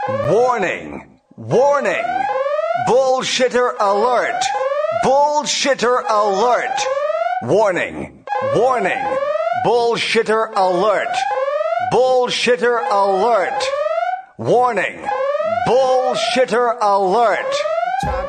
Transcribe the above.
Warning! Warning! Bullshitter alert! Bullshitter alert! Warning! Warning! Bullshitter alert! Bullshitter alert! Warning! Bullshitter alert!